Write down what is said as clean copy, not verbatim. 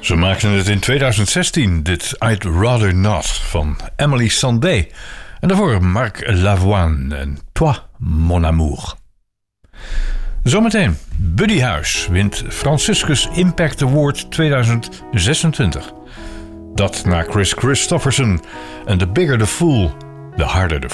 Ze maakten het in 2016, dit I'd Rather Not van Emily Sandé. En daarvoor Marc Lavoine en Toi, mon amour. Zometeen, Buddy Huis wint Franciscus Impact Award 2026. Dat na Chris Christofferson en The Bigger the Fool, The Harder the